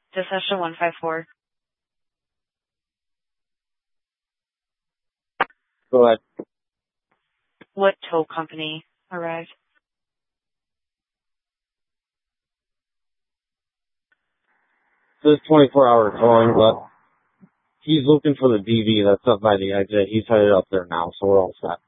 Session 154. Go ahead. What tow company arrived? This 24-hour towing, but he's looking for the DV that's up by the exit. He's headed up there now, so we're all set.